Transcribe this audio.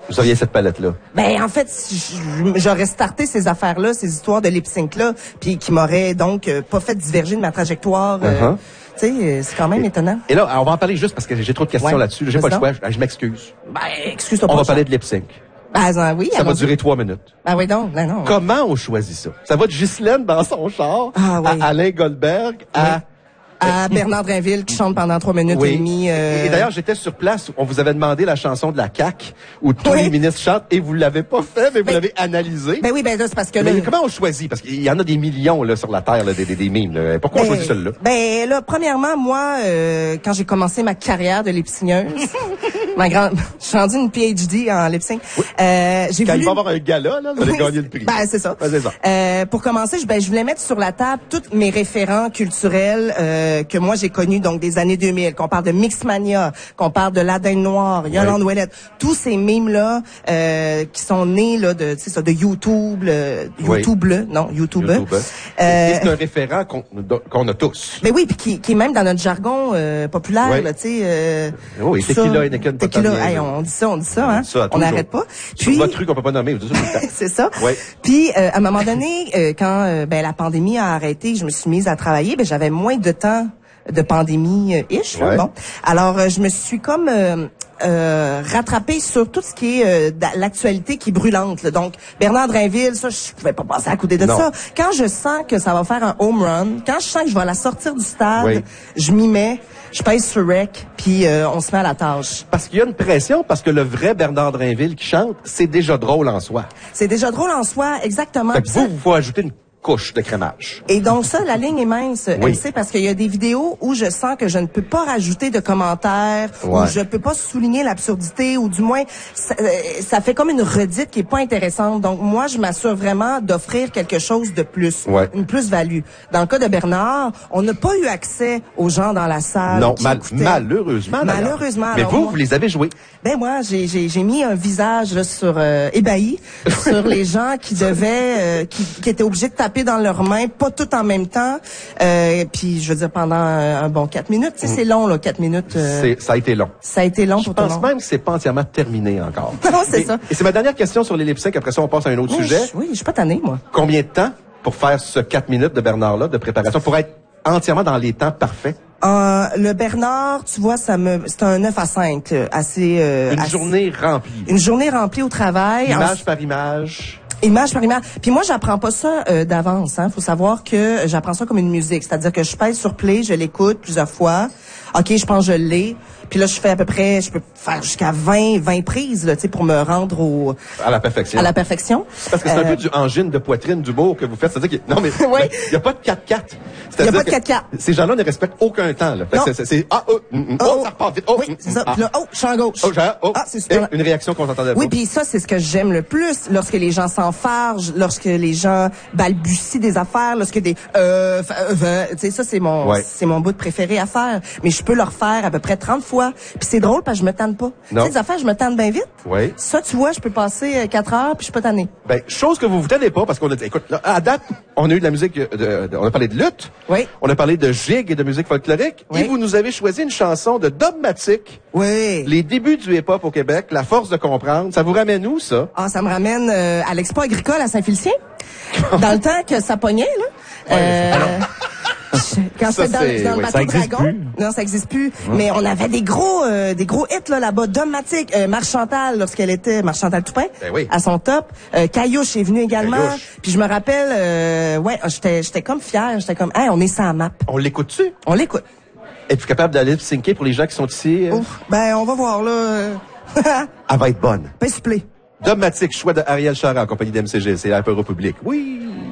Vous auriez cette palette-là? Ben, en fait, j'aurais starté ces affaires-là, ces histoires de lip-sync-là, puis qui m'auraient donc pas fait diverger de ma trajectoire. Tu sais, c'est quand même étonnant. Et là, on va en parler juste parce que j'ai trop de questions là-dessus. J'ai pas le choix. Je m'excuse. Ben, excuse-toi pas. On va parler de lip-sync. Ben, oui. Ça va durer 3 minutes. Ah oui, donc, non. Comment on choisit ça? Ça va de Ghislaine dans son char, oui. à Alain Goldberg, à Bernard Drinville qui chante pendant 3 minutes et demie. Et d'ailleurs, j'étais sur place. On vous avait demandé la chanson de la CAQ où tous les ministres chantent et vous l'avez pas fait, mais vous l'avez analysé. Ben oui, ben là, c'est parce que mais comment on choisit? Parce qu'il y en a des millions là sur la terre, là, des mimes. Là. Pourquoi on choisit celle-là? Ben là, premièrement, moi, quand j'ai commencé ma carrière de lip-synceuse, je suis rendue une PhD en lip-sync. Oui. J'ai quand voulu... il va y avoir un gala, là, vous allez gagner le prix. Ben c'est ça. Ben, c'est ça. Pour commencer, je voulais mettre sur la table tous mes référents culturels que moi j'ai connus, donc des années 2000, qu'on parle de Mixmania, qu'on parle de La Dinde Noire, Yolande Ouellette, tous ces mimes-là qui sont nés là de YouTube, YouTube. C'est un référent qu'on a tous. Ben oui, puis qui est même dans notre jargon populaire, là, tu sais. Oui, tequila, hey, on dit ça, hein. On n'arrête pas. Puis votre truc qu'on peut pas nommer, vous dites ça. C'est ça. Ouais. Puis à un moment donné, quand la pandémie a arrêté, je me suis mise à travailler, j'avais moins de temps de pandémie-ish. Ouais. Bon. Alors, je me suis comme rattrapée sur tout ce qui est l'actualité qui est brûlante. Là. Donc, Bernard Drinville, ça, je pouvais pas passer à côté de ça. Quand je sens que ça va faire un home run, quand je sens que je vais la sortir du stade, je m'y mets, je pèse sur rec, puis on se met à la tâche. Parce qu'il y a une pression, parce que le vrai Bernard Drinville qui chante, c'est déjà drôle en soi. C'est déjà drôle en soi, exactement. Fait que vous faut ajouter une couche de crémage. Et donc ça, la ligne est mince, elle sait, parce qu'il y a des vidéos où je sens que je ne peux pas rajouter de commentaires, où je peux pas souligner l'absurdité, ou du moins, ça fait comme une redite qui est pas intéressante. Donc moi, je m'assure vraiment d'offrir quelque chose de plus, une plus-value. Dans le cas de Bernard, on n'a pas eu accès aux gens dans la salle. Non, malheureusement. Malheureusement. Mais vous les avez joués. Ben moi, j'ai mis un visage là, sur ébahi sur les gens qui devaient, qui étaient obligés de taper dans leurs mains, pas tout en même temps. Puis je veux dire pendant un bon 4 minutes. Tu sais, c'est long là, 4 minutes. Ça a été long. Ça a été long pour tout le monde. Je pense même que c'est pas entièrement terminé encore. Non, c'est ça. Et c'est ma dernière question sur les lip-sync. Après ça, on passe à un autre sujet. Oui, je suis pas tannée, moi. Combien de temps pour faire ce 4 minutes de Bernard là, de préparation, pour être entièrement dans les temps parfaits? Le Bernard, tu vois, c'est un 9 à 5, assez. Une journée remplie. Une journée remplie au travail. Image par image. Image par image. Puis moi, j'apprends pas ça d'avance. Faut savoir que j'apprends ça comme une musique. C'est-à-dire que je pèse sur play, je l'écoute plusieurs fois. OK, je pense que je l'ai. Puis là, je fais à peu près, je peux faire jusqu'à 20 prises, là, tu sais, pour me rendre à la perfection. À la perfection. Parce que c'est un peu du angine de poitrine d'humour que vous faites. C'est-à-dire que, non, mais, il y a pas de 4-4. Il y a pas de 4-4. Ces gens-là ne respectent aucun temps, là. C'est, ça repart vite. Oui, c'est ça. Puis là, je suis en gauche. C'est super. Une réaction qu'on entendait pas. Oui, puis ça, c'est ce que j'aime le plus. Lorsque les gens s'enfargent, lorsque les gens balbutient des affaires, lorsque des, tu sais, ça, c'est mon bout de préféré à faire. Mais je peux le refaire à peu près 30 fois. Puis c'est drôle parce que je me tanne pas. Tu sais, des affaires, je me tanne bien vite. Oui. Ça, tu vois, je peux passer 4 heures puis je suis pas tannée. Ben, chose que vous tannez pas parce qu'on a dit, écoute, là, à date, on a eu de la musique, on a parlé de lutte. Oui. On a parlé de gigue et de musique folklorique. Oui. Et vous nous avez choisi une chanson de Dogmatic. Oui. Les débuts du hip-hop au Québec, la force de comprendre. Ça vous ramène où, ça? Ah, ça me ramène à l'Expo agricole à Saint-Félicien. Dans le temps que ça pognait, là. Quand c'était dans le bateau Dragon. Non, ça existe plus. Mais on avait des gros hits là-bas. Dogmatic, Marche-Chantal, lorsqu'elle était Marche-Chantal Toupin, à son top. Caillouche est venu également. Puis je me rappelle, j'étais comme fière. J'étais comme, hey, on est sans map. On l'écoute-tu? On l'écoute. Es-tu capable d'aller syncer pour les gens qui sont ici? Ben, on va voir, là. Elle va être bonne. Pas supplé. Dogmatic, choix de Ariel Charest en compagnie d'MCG. C'est la République. Oui!